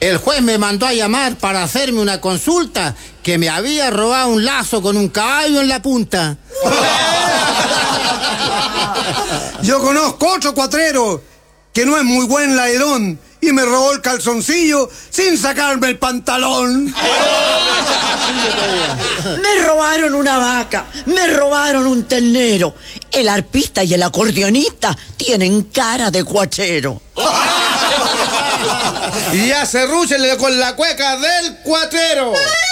el juez me mandó a llamar para hacerme una consulta que me había robado un lazo con un caballo en la punta. Yo conozco otro cuatrero que no es muy buen ladrón y me robó el calzoncillo sin sacarme el pantalón. Me robaron una vaca, me robaron un ternero. El arpista y el acordeonista tienen cara de cuachero. Y a serrúchenle con la cueca del cuatrero.